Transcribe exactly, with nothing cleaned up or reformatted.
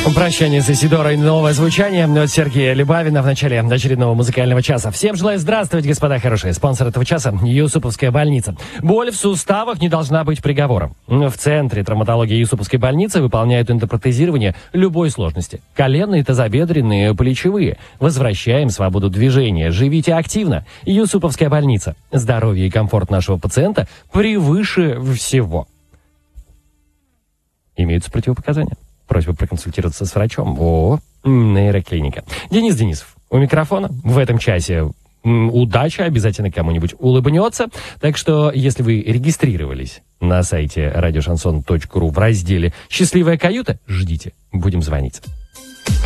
Прощание с Исидорой, новое звучание от Сергея Либавина в начале очередного музыкального часа. Всем желаю здравствовать, господа хорошие. Спонсор этого часа – Юсуповская больница. Боль в суставах не должна быть приговором. В центре травматологии Юсуповской больницы выполняют эндопротезирование любой сложности. Коленные, тазобедренные, плечевые. Возвращаем свободу движения. Живите активно. Юсуповская больница. Здоровье и комфорт нашего пациента превыше всего. Имеются противопоказания. Просьба проконсультироваться с врачом. О, нейроклиника. Денис Денисов у микрофона. В этом часе удача, обязательно кому-нибудь улыбнется. Так что, если вы регистрировались на сайте радиошансон точка ру в разделе «Счастливая каюта», ждите, будем звонить.